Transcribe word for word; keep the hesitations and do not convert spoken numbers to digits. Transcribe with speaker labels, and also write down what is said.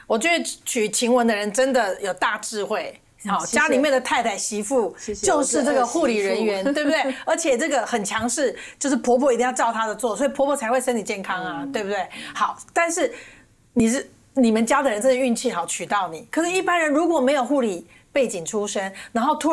Speaker 1: 我觉得娶晴雯的人真的有大智慧。好，家里面的太太媳妇就是这个护理人员，对不对？而且这个很强势，就是婆婆一定要照她的做，所以婆婆才会身体健康啊，嗯、对不对？好，但是你是你们家的人真的运气好娶到你，可是一般人如果没有护理背景出身，然后突然